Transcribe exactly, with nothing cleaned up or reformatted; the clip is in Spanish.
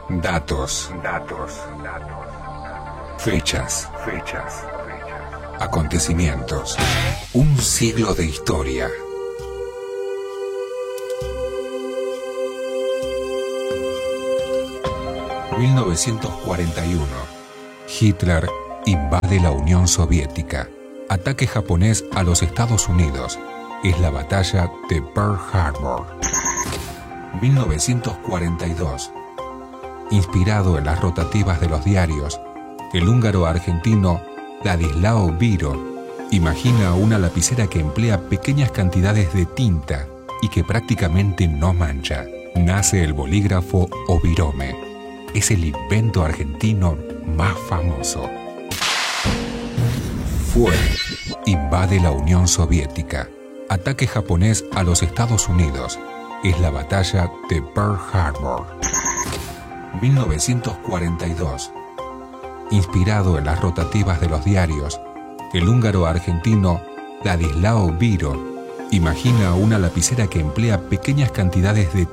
Datos. Datos. Fechas. Fechas. Acontecimientos. Un siglo de historia. mil novecientos cuarenta y uno. Hitler invade la Unión Soviética. Ataque japonés a los Estados Unidos. Es la batalla de Pearl Harbor. mil novecientos cuarenta y dos. Inspirado en las rotativas de los diarios, el húngaro argentino Ladislao Biro imagina una lapicera que emplea pequeñas cantidades de tinta y que prácticamente no mancha. Nace el bolígrafo o virome. Es el invento argentino más famoso. Fue invade la Unión Soviética. Ataque japonés a los Estados Unidos. Es la batalla de Pearl Harbor. mil novecientos cuarenta y dos. Inspirado en las rotativas de los diarios, el húngaro argentino Ladislao Biro imagina una lapicera que emplea pequeñas cantidades de